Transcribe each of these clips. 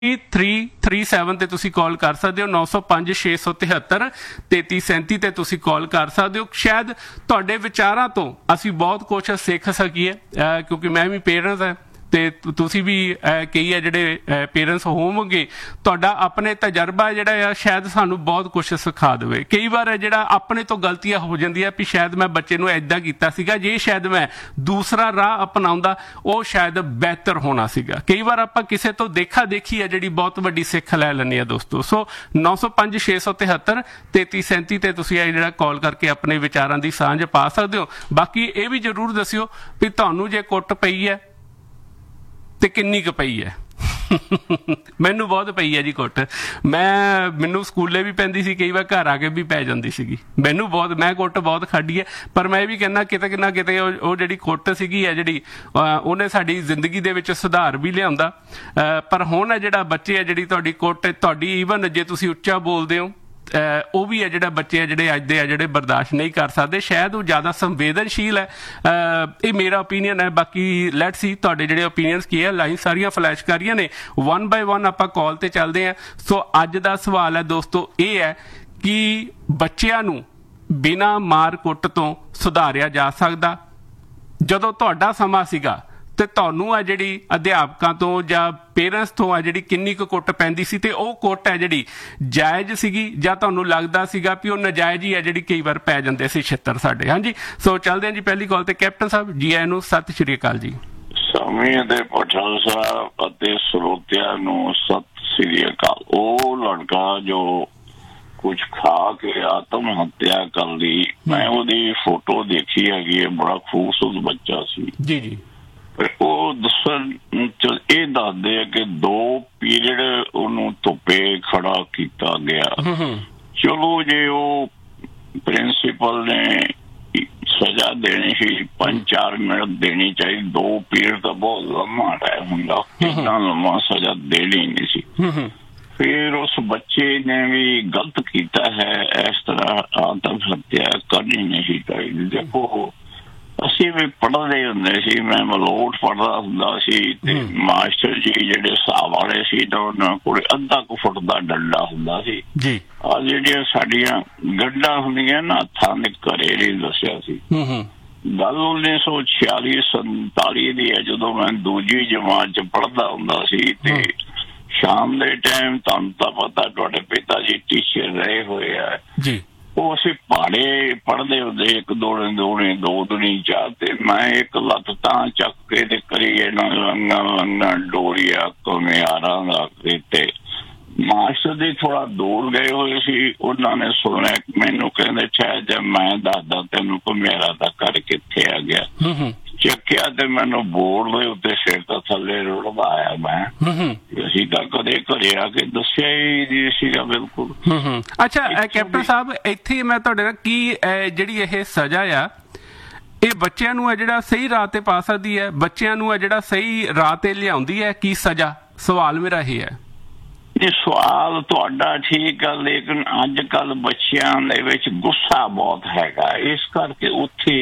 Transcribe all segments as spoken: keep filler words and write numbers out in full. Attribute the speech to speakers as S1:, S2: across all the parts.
S1: Three three seven ते तुसी call कर सकते हो। नौ सौ पाँच छे सौ तिहत्तर तेती सैंती ते तुसी कॉल कर सकते हो। शायद तुहाडे विचारां तो असी बहुत कुछ सीख सकीए, क्योंकि मैं भी पेरेंट्स है ਤੇ ਤੁਸੀਂ ਵੀ ਕਈ ਹੈ ਜਿਹੜੇ ਪੇਰੈਂਟਸ ਹੋਵੋਗੇ, ਤੁਹਾਡਾ ਆਪਣੇ ਤਜਰਬਾ ਜਿਹੜਾ ਆ ਸ਼ਾਇਦ ਸਾਨੂੰ ਬਹੁਤ ਕੁਛ ਸਿਖਾ ਦੇਵੇ। ਕਈ ਵਾਰ ਜਿਹੜਾ ਆਪਣੇ ਤੋਂ ਗਲਤੀਆਂ ਹੋ ਜਾਂਦੀਆਂ ਵੀ ਸ਼ਾਇਦ ਮੈਂ ਬੱਚੇ ਨੂੰ ਇੱਦਾਂ ਕੀਤਾ ਸੀਗਾ, ਜੇ ਸ਼ਾਇਦ ਮੈਂ ਦੂਸਰਾ ਰਾਹ ਅਪਣਾਉਂਦਾ ਉਹ ਸ਼ਾਇਦ ਬਿਹਤਰ ਹੋਣਾ ਸੀਗਾ। ਕਈ ਵਾਰ ਆਪਾਂ ਕਿਸੇ ਤੋਂ ਦੇਖਾ ਦੇਖੀ ਹੈ ਜਿਹੜੀ ਬਹੁਤ ਵੱਡੀ ਸਿੱਖ ਲੈ ਲੈਂਦੇ ਆ ਦੋਸਤੋ। ਸੋ ਨੌ ਸੌ ਪੰਜ ਛੇ ਸੌ ਤਿਹੱਤਰ ਤੇਤੀ ਸੈਂਤੀ ਤੇ ਤੁਸੀਂ ਇਹ ਜਿਹੜਾ ਕਾਲ ਕਰਕੇ ਆਪਣੇ ਵਿਚਾਰਾਂ ਦੀ ਸਾਂਝ ਪਾ ਸਕਦੇ ਹੋ। ਬਾਕੀ ਇਹ ਵੀ ਜ਼ਰੂਰ ਦੱਸਿਓ ਵੀ ਤੁਹਾਨੂੰ ਜੇ ਕੁੱਟ ਪਈ ਹੈ ਤੇ ਕਿੰਨੀ ਕੁ ਪਈ ਹੈ। ਮੈਨੂੰ ਬਹੁਤ ਪਈ ਹੈ ਜੀ ਕੁੱਟ। ਮੈਂ ਮੈਨੂੰ ਸਕੂਲੇ ਵੀ ਪੈਂਦੀ ਸੀ, ਕਈ ਵਾਰ ਘਰ ਆ ਕੇ ਵੀ ਪੈ ਜਾਂਦੀ ਸੀਗੀ ਮੈਨੂੰ ਬਹੁਤ। ਮੈਂ ਕੁੱਟ ਬਹੁਤ ਖਾਧੀ ਹੈ, ਪਰ ਮੈਂ ਇਹ ਵੀ ਕਹਿੰਦਾ ਕਿਤੇ ਨਾ ਕਿਤੇ ਉਹ ਜਿਹੜੀ ਕੁੱਟ ਸੀਗੀ ਹੈ ਜਿਹੜੀ ਉਹਨੇ ਸਾਡੀ ਜ਼ਿੰਦਗੀ ਦੇ ਵਿੱਚ ਸੁਧਾਰ ਵੀ ਲਿਆਉਂਦਾ। ਪਰ ਹੁਣ ਜਿਹੜਾ ਬੱਚੇ ਆ ਜਿਹੜੀ ਤੁਹਾਡੀ ਕੁੱਟ ਤੁਹਾਡੀ ਈਵਨ ਜੇ ਤੁਸੀਂ ਉੱਚਾ ਬੋਲਦੇ ਹੋ ਉਹ ਵੀ ਹੈ ਜਿਹੜਾ ਬੱਚੇ ਆ ਜਿਹੜੇ ਅੱਜ ਦੇ ਆ ਜਿਹੜੇ ਬਰਦਾਸ਼ਤ ਨਹੀਂ ਕਰ ਸਕਦੇ। ਸ਼ਾਇਦ ਉਹ ਜ਼ਿਆਦਾ ਸੰਵੇਦਨਸ਼ੀਲ ਹੈ, ਇਹ ਮੇਰਾ ਓਪੀਨੀਅਨ ਹੈ। ਬਾਕੀ ਲੈਟ ਸੀ ਤੁਹਾਡੇ ਜਿਹੜੇ ਓਪੀਨੀਅਨਸ ਕੀ ਹੈ। ਲਾਈਨ ਸਾਰੀਆਂ ਫਲੈਸ਼ ਕਰ ਰਹੀਆਂ ਨੇ, ਵਨ ਬਾਏ ਵਨ ਆਪਾਂ ਕਾਲ ਤੇ ਚੱਲਦੇ ਹਾਂ। ਸੋ ਅੱਜ ਦਾ ਸਵਾਲ ਹੈ ਦੋਸਤੋ ਇਹ ਹੈ ਕਿ ਬੱਚਿਆਂ ਨੂੰ ਬਿਨਾਂ ਮਾਰ ਕੁੱਟ ਤੋਂ ਸੁਧਾਰਿਆ ਜਾ ਸਕਦਾ? ਜਦੋਂ ਤੁਹਾਡਾ ਸਮਾਂ ਸੀਗਾ ਤੇ ਤੁਹਾਨੂੰ ਆ ਜਿਹੜੀ ਅਧਿਆਪਕਾਂ ਤੋਂ ਜਾਂ ਪੇਰੈਂਟਸ ਤੋਂ ਆ ਜਿਹੜੀ ਕਿੰਨੀ ਕੁ ਕੁੱਟ ਪੈਂਦੀ ਸੀ, ਤੇ ਉਹ ਕੁੱਟ ਹੈ ਜਿਹੜੀ ਜਾਇਜ਼ ਸੀਗੀ ਜਾਂ ਤੁਹਾਨੂੰ ਲੱਗਦਾ ਸੀਗਾ ਵੀ ਉਹ ਨਜਾਇਜ਼ ਹੀ ਹੈ ਜਿਹੜੀ ਕਈ ਵਾਰ ਪੈ ਜਾਂਦੇ ਸੀ ਛਿੱਤਰ ਸਾਡੇ? ਹਾਂਜੀ, ਸੋ ਚੱਲਦੇ ਹਾਂ ਜੀ ਪਹਿਲੀ ਕਾਲ ਤੇ। ਕੈਪਟਨ ਸਾਹਿਬ ਜੀ ਆਇਆਂ ਨੂੰ, ਸਤਿ ਸ਼੍ਰੀ ਅਕਾਲ ਜੀ।
S2: ਸਮੇਂ ਦੇ ਪਠਾਨ ਸਾਹਿਬ ਅਤੇ ਸਰੋਤਿਆਂ ਨੂੰ ਸਤਿ ਸ਼੍ਰੀ ਅਕਾਲ। ਉਹ ਲੜਕਾ ਜੋ ਕੁਝ ਖਾ ਕੇ ਆਤਮ ਹੱਤਿਆ ਕਰ ਲਈ, ਮੈਂ ਉਹਦੀ ਫੋਟੋ ਦੇਖੀ ਹੈਗੀ ਹੈ, ਬੜਾ ਖੂਬਸੂਰਤ ਬੱਚਾ ਸੀ
S1: ਜੀ ਜੀ।
S2: ਉਹ ਦੱਸਣ ਇਹ ਦੱਸਦੇ ਆ ਕਿ ਦੋ ਪੀਰੀਅਡ ਉਹਨੂੰ ਧੁੱਪੇ ਖੜਾ ਕੀਤਾ ਗਿਆ। ਚਲੋ ਜੇ ਉਹ ਪ੍ਰਿੰਸੀਪਲ ਨੇ ਸਜ਼ਾ ਦੇਣੀ ਸੀ, ਪੰਜ ਚਾਰ ਮਿੰਟ ਦੇਣੀ ਚਾਹੀਦੀ। ਦੋ ਪੀਰੀਅਡ ਤਾਂ ਬਹੁਤ ਲੰਮਾ ਟਾਈਮ ਹੁੰਦਾ, ਇੰਨਾ ਲੰਮਾ ਸਜ਼ਾ ਦੇਣੀ ਨਹੀਂ ਸੀ। ਫਿਰ ਉਸ ਬੱਚੇ ਨੇ ਵੀ ਗਲਤ ਕੀਤਾ ਹੈ, ਇਸ ਤਰ੍ਹਾਂ ਆਤਮ ਹੱਤਿਆ ਕਰਨੀ ਨਹੀਂ ਚਾਹੀਦੀ। ਦੇਖੋ ਅਸੀਂ ਵੀ ਪੜ੍ਹਦੇ ਹੁੰਦੇ ਸੀ, ਮੈਂ ਮਲੋਟ ਪੜ੍ਹਦਾ ਹੁੰਦਾ ਸੀ ਤੇ ਮਾਸਟਰ ਜੀ ਜਿਹੜੇ ਹਿਸਾਬ ਵਾਲੇ ਸੀ ਤਾਂ ਉਹਨਾਂ ਕੋਲ ਅੱਧਾ ਕੁ ਫੁੱਟ ਦਾ ਡੰਡਾ ਹੁੰਦਾ ਸੀ ਜੀ। ਆ ਜਿਹੜੀਆਂ ਸਾਡੀਆਂ ਗੱਡਾਂ ਹੁੰਦੀਆਂ ਨਾ ਹੱਥਾਂ ਦੇ ਘਰੇ ਨਹੀਂ ਦੱਸਿਆ ਸੀ। ਗੱਲ ਉੱਨੀ ਸੌ ਛਿਆਲੀ ਸੰਤਾਲੀ ਦੀ ਹੈ, ਜਦੋਂ ਮੈਂ ਦੂਜੀ ਜਮਾਤ ਚ ਪੜ੍ਹਦਾ ਹੁੰਦਾ ਸੀ ਤੇ ਸ਼ਾਮ ਦੇ ਟਾਈਮ ਤੁਹਾਨੂੰ ਤਾਂ ਪਤਾ ਤੁਹਾਡੇ ਪਿਤਾ ਜੀ ਟੀਚਰ ਰਹੇ ਹੋਏ ਆ ਜੀ, ਉਹ ਅਸੀਂ ਪਹਾੜੇ ਪੜ੍ਹਦੇ ਹੁੰਦੇ, ਇੱਕ ਦੋਣੇ ਦੋਣੇ ਦੋ ਦੁਨੀ ਚਾਰ, ਤੇ ਮੈਂ ਇੱਕ ਲੱਤ ਤਾਂ ਚੱਕ ਕੇ ਤੇ ਕਰੀਏ ਨਾ ਲੰਗਾ ਲੰਗਾ ਡੋਰੀਆ ਘੁਮਿਆਰਾਂ ਦਾ ਤੇ ਮਾਸਟਰ ਦੀ ਥੋੜਾ ਦੂਰ ਗਏ ਹੋਏ ਸੀ। ਉਹਨਾਂ ਨੇ ਸੁਣਿਆ, ਮੈਨੂੰ ਕਹਿੰਦੇ ਸ਼ਾਇਦ ਮੈਂ ਦੱਸਦਾ ਤੈਨੂੰ ਘੁਮਿਆਰਾ ਦਾ ਘਰ ਕਿੱਥੇ ਆ ਗਿਆ। ਚੱਕਿਆ ਤੇ ਮੈਨੂੰ ਬੋਰਡ ਦੇ ਉੱਤੇ ਸਿਰ ਤਾਂ ਥੱਲੇ ਰੁੜਦਾ ਆਇਆ। ਮੈਂ ਅਸੀਂ ਤਾਂ ਕਦੇ ਘਰੇ ਆ ਕੇ ਦੱਸਿਆ ਹੀ ਨਹੀਂ ਸੀਗਾ ਬਿਲਕੁਲ।
S1: ਅੱਛਾ ਕੈਪਟਨ ਸਾਹਿਬ, ਇੱਥੇ ਮੈਂ ਤੁਹਾਡੇ ਨਾਲ ਕੀ ਜਿਹੜੀ ਇਹ ਸਜ਼ਾ ਆ ਇਹ ਬੱਚਿਆਂ ਨੂੰ ਹੈ ਜਿਹੜਾ ਸਹੀ ਰਾਹ ਤੇ ਪਾ ਸਕਦੀ ਹੈ, ਬੱਚਿਆਂ ਨੂੰ ਹੈ ਜਿਹੜਾ ਸਹੀ ਰਾਹ ਤੇ ਲਿਆਉਂਦੀ ਹੈ ਕੀ ਸਜ਼ਾ? ਸਵਾਲ ਮੇਰਾ ਇਹ ਹੈ।
S2: ਇਹ ਸਵਾਲ ਤੁਹਾਡਾ ਠੀਕ ਆ, ਲੇਕਿਨ ਅੱਜ ਕੱਲ ਬੱਚਿਆਂ ਦੇ ਵਿੱਚ ਗੁੱਸਾ ਬਹੁਤ ਹੈਗਾ, ਇਸ ਕਰਕੇ ਉੱਥੇ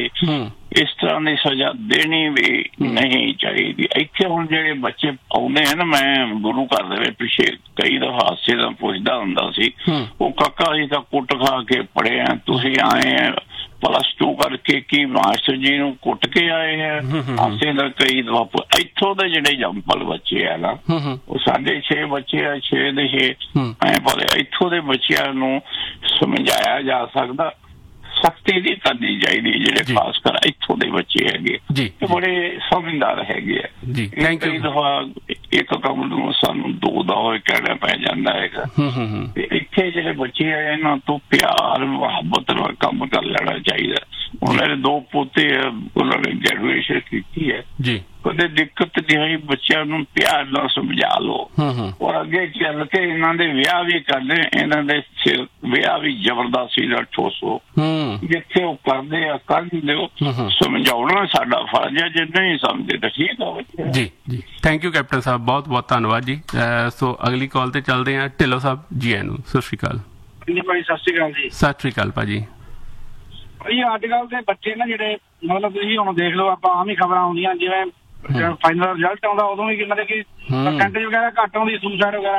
S2: ਇਸ ਤਰ੍ਹਾਂ ਦੀ ਸਜ਼ਾ ਦੇਣੀ ਵੀ ਨਹੀਂ ਚਾਹੀਦੀ। ਇੱਥੇ ਹੁਣ ਜਿਹੜੇ ਬੱਚੇ ਆਉਂਦੇ ਆ ਨਾ, ਮੈਂ ਗੁਰੂ ਘਰ ਦੇ ਵਿੱਚ ਪਿੱਛੇ ਕਈ ਦਫਾ ਹਾਸੇ ਦਾ ਪੁੱਛਦਾ ਹੁੰਦਾ ਸੀ, ਉਹ ਕਾਕਾ ਜੀ ਤਾਂ ਕੁੱਟ ਖਾ ਕੇ ਪੜ੍ਹੇ ਆ, ਤੁਸੀਂ ਆਏ ਆ ਪਲੱਸ ਟੂ ਕਰਕੇ ਕੀ ਮਾਸਟਰ ਜੀ ਨੂੰ ਕੁੱਟ ਕੇ ਆਏ ਹੈ? ਹਾਸੇ ਦਾ ਕਈ ਦਫਾ ਇੱਥੋਂ ਦੇ ਜਿਹੜੇ ਜੰਪਲ ਬੱਚੇ ਆ ਨਾ, ਉਹ ਸਾਡੇ ਛੇ ਬੱਚੇ ਆ, ਛੇ ਦੇ ਛੇ ਐ ਪਰ ਇੱਥੋਂ ਦੇ ਬੱਚਿਆਂ ਨੂੰ ਸਮਝਾਇਆ ਜਾ ਸਕਦਾ, ਸਖਤੀ ਦੀ ਕਰਨੀ ਚਾਹੀਦੀ। ਜਿਹੜੇ ਖਾਸ ਕਰ ਇੱਥੋਂ ਦੇ ਬੱਚੇ ਹੈਗੇ ਬੜੇ ਸਮਝਦਾਰ ਹੈਗੇ ਆ। ਕਈ ਦਫਾ ਇੱਕ ਕੰਮ ਨੂੰ ਸਾਨੂੰ ਦੋ ਦਾ ਹੋਏ ਕਹਿਣਾ ਪੈ ਜਾਂਦਾ ਹੈਗਾ। ਤੇ ਇੱਥੇ ਜਿਹੜੇ ਬੱਚੇ ਆ ਇਹਨਾਂ ਤੋਂ ਪਿਆਰ ਮੁਹੱਬਤ ਨਾਲ ਕੰਮ ਕਰ ਲੈਣਾ ਚਾਹੀਦਾ। ਉਹਨਾਂ ਦੇ ਦੋ ਪੋਤੇ ਆ, ਉਹਨਾਂ ਨੇ ਗ੍ਰੈਜੂਏਸ਼ਨ ਕੀਤੀ ਹੈ ਜੀ, ਕਦੇ ਦਿੱਕਤ ਨਹੀਂ ਹੋਈ। ਬੱਚਿਆਂ ਨੂੰ ਪਿਆਰ ਨਾਲ ਸਮਝਾ ਲਓ ਔਰ ਅੱਗੇ ਚੱਲ ਕੇ ਇਹਨਾਂ ਦੇ ਵਿਆਹ ਵੀ ਕਰਦੇ, ਇਹਨਾਂ ਦੇ ਸਿਰ ਵਿਆਹ ਵੀ ਜ਼ਬਰਦਸਤੀ ਨਾਲ ਠੋਸੋ, ਜਿੱਥੇ ਉਹ ਕਰਦੇ ਆ ਕਰ ਦਿਓ। ਸਮਝਾਉਣਾ ਸਾਡਾ ਫਰਜ਼ ਹੈ, ਜੇ ਨਹੀਂ ਸਮਝਦੇ ਤਾਂ ਠੀਕ ਆ
S1: ਜੀ ਜੀ। ਥੈਂਕ ਯੂ ਕੈਪਟਨ ਸਾਹਿਬ, ਬਹੁਤ ਬਹੁਤ ਧੰਨਵਾਦ ਜੀ। ਸੋ ਅਗਲੀ ਕਾਲ ਤੇ ਚੱਲਦੇ ਹਾਂ। ਢਿੱਲੋਂ ਸਾਹਿਬ ਜੀ ਆਇਆਂ ਨੂੰ, ਸਤਿ ਸ਼੍ਰੀ ਅਕਾਲ
S3: ਜੀ। ਭਾਈ ਸਤਿ ਸ਼੍ਰੀ ਅਕਾਲ ਜੀ।
S1: ਸਤਿ ਸ਼੍ਰੀ ਅਕਾਲ ਭਾਜੀ।
S3: ਭਾਈ ਅੱਜ ਕੱਲ੍ਹ ਦੇ ਬੱਚੇ ਨਾ ਜਿਹੜੇ ਮਤਲਬ ਤੁਸੀਂ ਹੁਣ ਦੇਖ ਲਓ, ਆਪਾਂ ਆਮ ਹੀ ਖਬਰਾਂ ਆਉਂਦੀਆਂ ਜਿਵੇਂ ਫਾਈਨਲ ਰਿਜ਼ਲਟ ਆਉਂਦਾ ਉਦੋਂ ਵੀ ਮਤਲਬ ਕਿ ਪਰਸੈਂਟੇਜ ਵਗੈਰਾ ਘੱਟ ਆਉਂਦੀ, ਸੁਸਾਈਡ ਵਗੈਰਾ